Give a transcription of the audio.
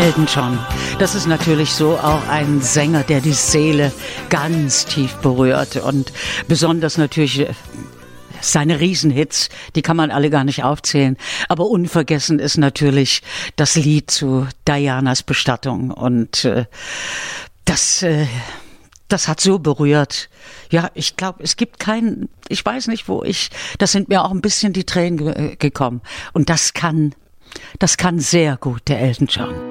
Elton John. Das ist natürlich so auch ein Sänger, der die Seele ganz tief berührt und besonders natürlich seine Riesenhits, die kann man alle gar nicht aufzählen. Aber unvergessen ist natürlich das Lied zu Dianas Bestattung und das hat so berührt. Ja, ich glaube, es gibt keinen, ich weiß nicht, das sind mir auch ein bisschen die Tränen gekommen. Und das kann sehr gut der Elton John.